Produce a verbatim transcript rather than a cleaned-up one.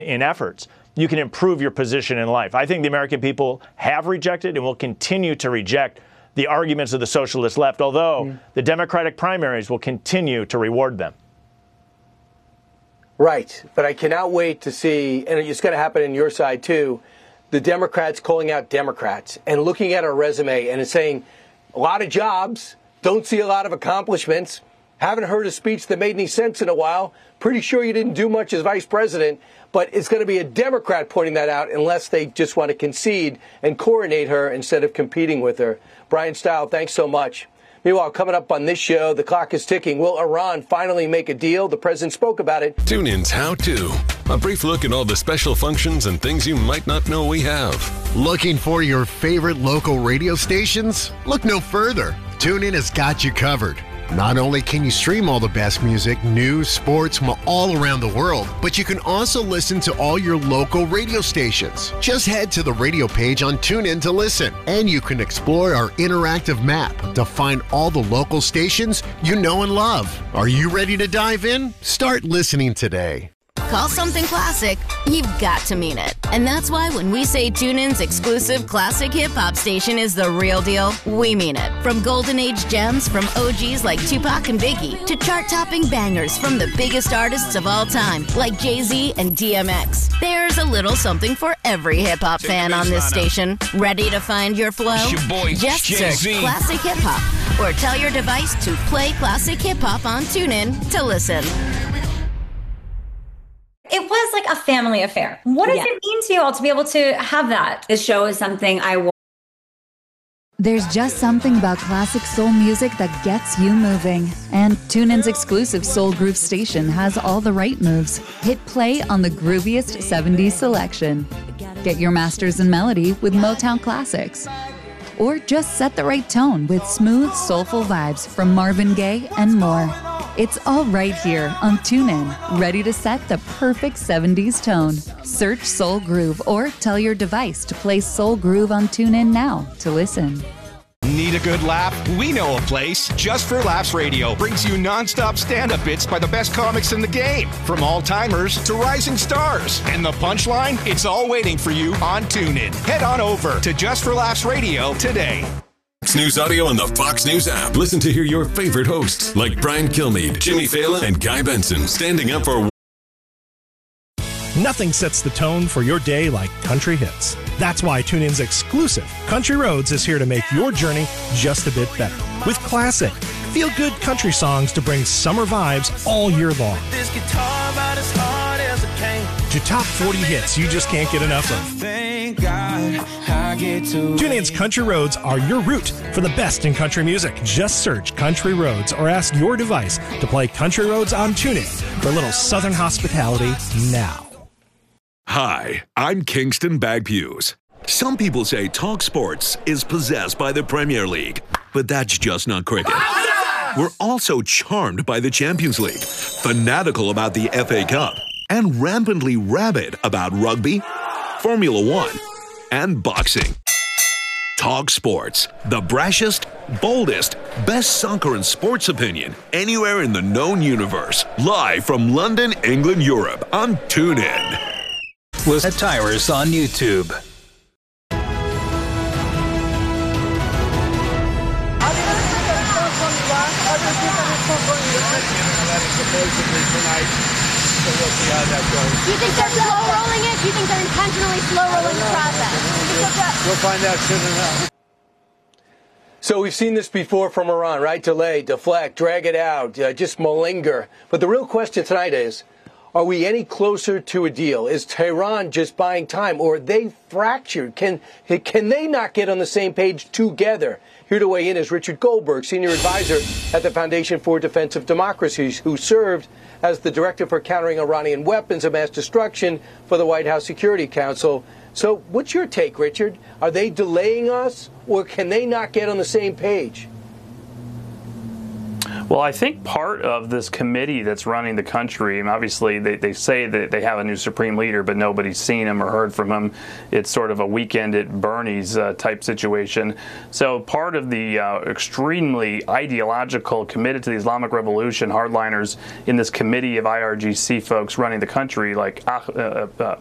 in efforts, you can improve your position in life. I think the American people have rejected and will continue to reject the arguments of the socialist left, although mm. the Democratic primaries will continue to reward them. Right. But I cannot wait to see, and it's going to happen on your side too, the Democrats calling out Democrats and looking at our resume and saying a lot of jobs, don't see a lot of accomplishments, haven't heard a speech that made any sense in a while, pretty sure you didn't do much as vice president, but it's going to be a Democrat pointing that out unless they just want to concede and coronate her instead of competing with her. Brian Stile, thanks so much. Meanwhile, coming up on this show, the clock is ticking. Will Iran finally make a deal? The president spoke about it. Tune in's How To. A brief look at all the special functions and things you might not know we have. Looking for your favorite local radio stations? Look no further. TuneIn has got you covered. Not only can you stream all the best music, news, sports from all around the world, but you can also listen to all your local radio stations. Just head to the radio page on TuneIn to listen, and you can explore our interactive map to find all the local stations you know and love. Are you ready to dive in? Start listening today. Call something classic, you've got to mean it. And that's why when we say TuneIn's exclusive classic hip-hop station is the real deal, we mean it. From golden age gems from O Gs like Tupac and Biggie to chart-topping bangers from the biggest artists of all time like Jay-Z and D M X. There's a little something for every hip-hop fan on this station. Ready to find your flow? Your boy, Just Jay-Z. search Classic Hip-Hop or tell your device to play Classic Hip-Hop on TuneIn to listen. It was like a family affair. What does Yeah. it mean to you all to be able to have that? This show is something I want. There's just something about classic soul music that gets you moving. And TuneIn's exclusive Soul Groove station has all the right moves. Hit play on the grooviest seventies selection. Get your masters in melody with Motown classics. Or just set the right tone with smooth, soulful vibes from Marvin Gaye and more. It's all right here on TuneIn, ready to set the perfect seventies tone. Search Soul Groove or tell your device to play Soul Groove on TuneIn now to listen. Need a good laugh? We know a place. Just for Laughs Radio brings you non-stop stand-up bits by the best comics in the game, from all-timers to rising stars. And the punchline? It's all waiting for you on TuneIn. Head on over to Just for Laughs Radio today. Fox News Audio on the Fox News app. Listen to hear your favorite hosts like Brian Kilmeade, Jimmy Fallon, and Guy Benson standing up for. Nothing sets the tone for your day like country hits. That's why TuneIn's exclusive Country Roads is here to make your journey just a bit better. With classic, feel-good country songs to bring summer vibes all year long. This guitar about as hard as it came. To top forty hits you just can't get enough of. Thank God I get to. TuneIn's Country Roads are your route for the best in country music. Just search Country Roads or ask your device to play Country Roads on TuneIn for a little Southern hospitality now. Hi, I'm Kingston Bagpuse. Some people say Talk Sports is possessed by the Premier League, but that's just not cricket. We're also charmed by the Champions League, fanatical about the F A Cup, and rampantly rabid about rugby, Formula One, and boxing. Talk Sports, the brashest, boldest, best soccer and sports opinion anywhere in the known universe. Live from London, England, Europe on TuneIn. Was at Tyrus on YouTube. So we'll see how that goes. Do you think they're slow rolling it? Do you think they're intentionally slow rolling the process? We'll find out soon enough. So we've seen this before from Iran, right? Delay, deflect, drag it out, uh, just malinger. But the real question tonight is, are we any closer to a deal? Is Tehran just buying time, or are they fractured? Can can they not get on the same page together? Here to weigh in is Richard Goldberg, senior advisor at the Foundation for Defense of Democracy, who served as the director for countering Iranian weapons of mass destruction for the White House Security Council. So what's your take, Richard? Are they delaying us, or can they not get on the same page? Well, I think part of this committee that's running the country, and obviously they, they say that they have a new supreme leader, but nobody's seen him or heard from him. It's sort of a weekend at Bernie's uh, type situation. So part of the uh, extremely ideological, committed to the Islamic Revolution hardliners in this committee of I R G C folks running the country, like uh, uh,